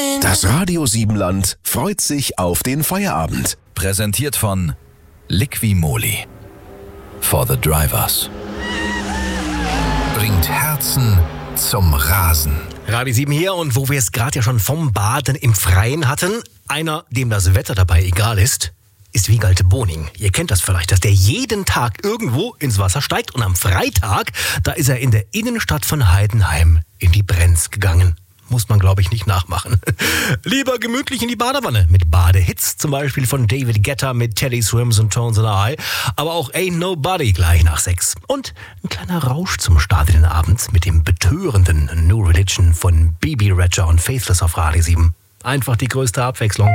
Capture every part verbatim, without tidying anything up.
Das Radio Siebenland freut sich auf den Feierabend. Präsentiert von Liqui-Moly. For the Drivers. Bringt Herzen zum Rasen. Radio sieben hier, und wo wir es gerade ja schon vom Baden im Freien hatten, einer, dem das Wetter dabei egal ist, ist Wiegald Boning. Ihr kennt das vielleicht, dass der jeden Tag irgendwo ins Wasser steigt, und am Freitag, da ist er in der Innenstadt von Heidenheim in die Brenz gegangen. Muss man, glaube ich, nicht nachmachen. Lieber gemütlich in die Badewanne mit Badehits, zum Beispiel von David Guetta mit Teddy Swims und Tones in the Eye, aber auch Ain't Nobody gleich nach sechs. Und ein kleiner Rausch zum Start in den Abend mit dem betörenden New Religion von B B Rexha und Faithless auf Radio sieben. Einfach die größte Abwechslung.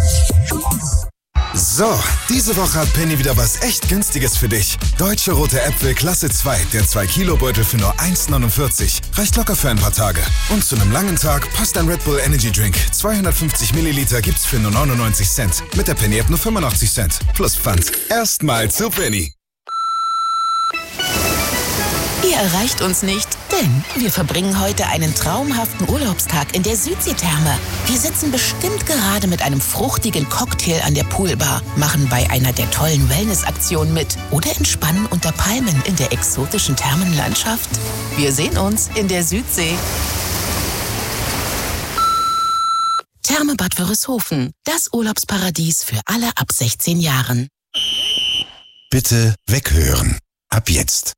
So, diese Woche hat Penny wieder was echt Günstiges für dich. Deutsche rote Äpfel Klasse zwei, der zwei Kilo Beutel für nur eins neunundvierzig. Reicht locker für ein paar Tage. Und zu einem langen Tag passt ein Red Bull Energy Drink. zweihundertfünfzig Milliliter gibt's für nur neunundneunzig Cent. Mit der Penny App nur fünfundachtzig Cent. Plus Pfand. Erstmal zu Penny. Ihr erreicht uns nicht, denn wir verbringen heute einen traumhaften Urlaubstag in der Südseetherme. Wir sitzen bestimmt gerade mit einem fruchtigen Cocktail an der Poolbar, machen bei einer der tollen Wellnessaktionen mit oder entspannen unter Palmen in der exotischen Thermenlandschaft. Wir sehen uns in der Südsee. Therme Bad Wörishofen, das Urlaubsparadies für alle ab sechzehn Jahren. Bitte weghören. Ab jetzt.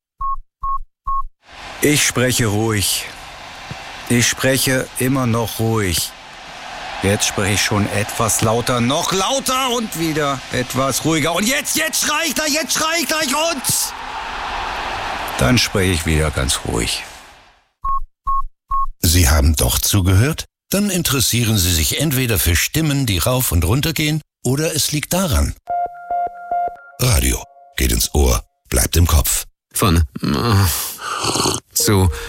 Ich spreche ruhig. Ich spreche immer noch ruhig. Jetzt spreche ich schon etwas lauter, noch lauter und wieder etwas ruhiger. Und jetzt, jetzt schrei ich gleich, jetzt schrei ich gleich und... Dann spreche ich wieder ganz ruhig. Sie haben doch zugehört? Dann interessieren Sie sich entweder für Stimmen, die rauf und runter gehen, oder es liegt daran. Radio geht ins Ohr, bleibt im Kopf. Von zu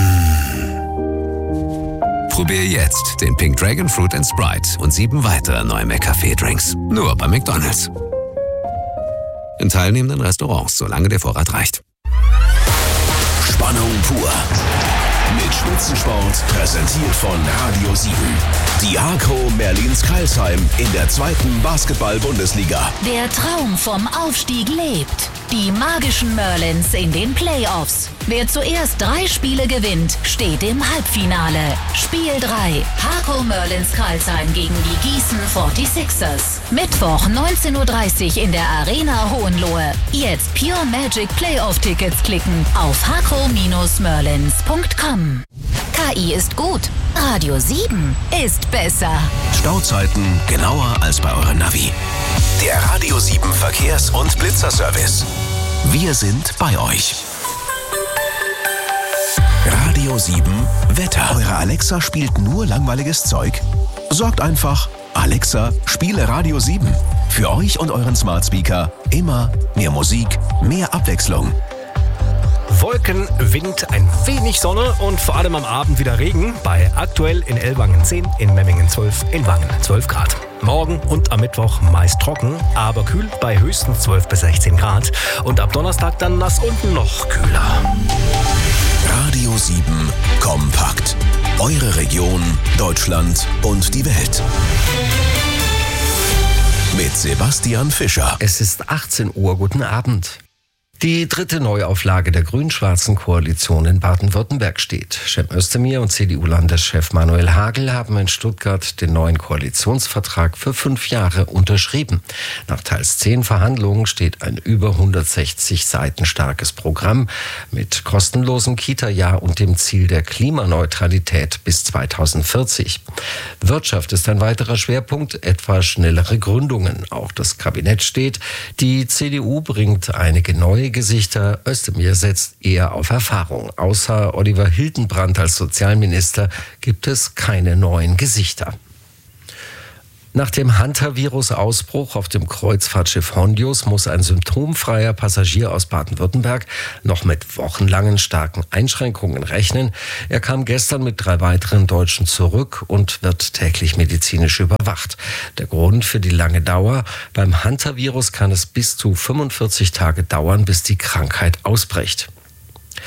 Probier jetzt den Pink Dragon Fruit and Sprite und sieben weitere neue McCafé-Drinks. Nur bei McDonald's. In teilnehmenden Restaurants, solange der Vorrat reicht. Spannung pur. Mit Spitzensport, präsentiert von Radio sieben. Die Hakro Merlins-Crailsheim in der zweiten Basketball-Bundesliga. Der Traum vom Aufstieg lebt. Die magischen Merlins in den Playoffs. Wer zuerst drei Spiele gewinnt, steht im Halbfinale. Spiel drei. Hakro Merlins-Crailsheim gegen die Gießen forty-sixers. Mittwoch neunzehn Uhr dreißig in der Arena Hohenlohe. Jetzt Pure Magic Playoff-Tickets klicken auf hakro merlins punkt com. K I ist gut. Radio sieben ist besser. Stauzeiten genauer als bei eurem Navi. Der Radio sieben Verkehrs- und Blitzerservice. Wir sind bei euch. Radio sieben Wetter. Eure Alexa spielt nur langweiliges Zeug? Sorgt einfach, Alexa, spiele Radio sieben. Für euch und euren Smart Speaker immer mehr Musik, mehr Abwechslung. Wolken, Wind, ein wenig Sonne und vor allem am Abend wieder Regen. Bei aktuell in Ellwangen zehn, in Memmingen zwölf, in Wangen zwölf Grad. Morgen und am Mittwoch meist trocken, aber kühl bei höchstens zwölf bis sechzehn Grad. Und ab Donnerstag dann nass und noch kühler. Radio sieben kompakt. Eure Region, Deutschland und die Welt. Mit Sebastian Fischer. Es ist achtzehn Uhr, guten Abend. Die dritte Neuauflage der grün-schwarzen Koalition in Baden-Württemberg steht. Cem Özdemir und C D U-Landeschef Manuel Hagel haben in Stuttgart den neuen Koalitionsvertrag für fünf Jahre unterschrieben. Nach teils zehn Verhandlungen steht ein über hundertsechzig Seiten starkes Programm mit kostenlosem Kita-Jahr und dem Ziel der Klimaneutralität bis zweitausendvierzig. Wirtschaft ist ein weiterer Schwerpunkt, etwa schnellere Gründungen. Auch das Kabinett steht. Die C D U bringt einige neue Gesichter. Özdemir setzt eher auf Erfahrung. Außer Oliver Hildenbrand als Sozialminister gibt es keine neuen Gesichter. Nach dem Hunter-Virus-Ausbruch auf dem Kreuzfahrtschiff Hondius muss ein symptomfreier Passagier aus Baden-Württemberg noch mit wochenlangen starken Einschränkungen rechnen. Er kam gestern mit drei weiteren Deutschen zurück und wird täglich medizinisch überwacht. Der Grund für die lange Dauer: beim Hunter-Virus kann es bis zu fünfundvierzig Tage dauern, bis die Krankheit ausbricht.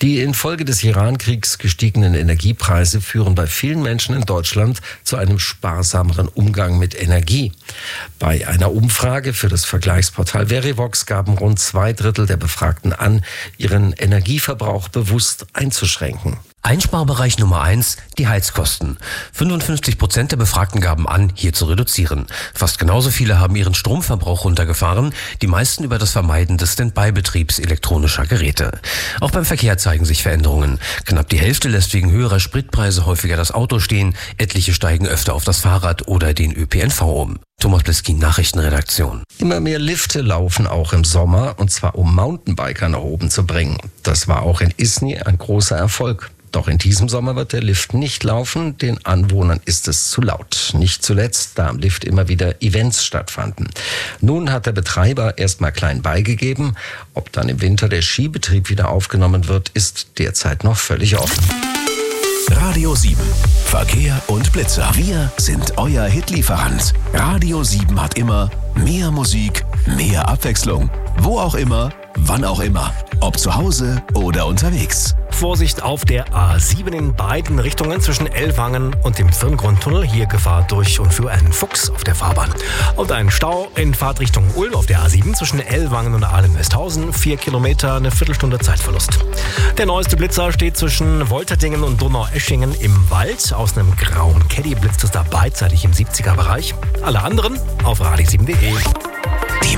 Die infolge des Iran-Kriegs gestiegenen Energiepreise führen bei vielen Menschen in Deutschland zu einem sparsameren Umgang mit Energie. Bei einer Umfrage für das Vergleichsportal Verivox gaben rund zwei Drittel der Befragten an, ihren Energieverbrauch bewusst einzuschränken. Einsparbereich Nummer eins, die Heizkosten. fünfundfünfzig Prozent der Befragten gaben an, hier zu reduzieren. Fast genauso viele haben ihren Stromverbrauch runtergefahren, die meisten über das Vermeiden des Standby-Betriebs elektronischer Geräte. Auch beim Verkehr zeigen sich Veränderungen. Knapp die Hälfte lässt wegen höherer Spritpreise häufiger das Auto stehen, etliche steigen öfter auf das Fahrrad oder den Ö P N V um. Thomas Bliskin, Nachrichtenredaktion. Immer mehr Lifte laufen auch im Sommer, und zwar um Mountainbiker nach oben zu bringen. Das war auch in Isny ein großer Erfolg. Doch in diesem Sommer wird der Lift nicht laufen, den Anwohnern ist es zu laut. Nicht zuletzt, da am Lift immer wieder Events stattfanden. Nun hat der Betreiber erstmal klein beigegeben. Ob dann im Winter der Skibetrieb wieder aufgenommen wird, ist derzeit noch völlig offen. Radio sieben. Verkehr und Blitzer. Wir sind euer Hitlieferant. Radio sieben hat immer mehr Musik, mehr Abwechslung. Wo auch immer, wann auch immer. Ob zu Hause oder unterwegs. Vorsicht auf der A sieben in beiden Richtungen zwischen Ellwangen und dem Firngrundtunnel. Hier Gefahr durch und für einen Fuchs auf der Fahrbahn. Und ein Stau in Fahrtrichtung Ulm auf der A sieben zwischen Ellwangen und Ahlen-Westhausen. Vier Kilometer, eine Viertelstunde Zeitverlust. Der neueste Blitzer steht zwischen Wolterdingen und Donaueschingen im Wald. Aus einem grauen Caddy blitzt es da beidseitig im siebziger Bereich. Alle anderen auf radio sieben punkt de.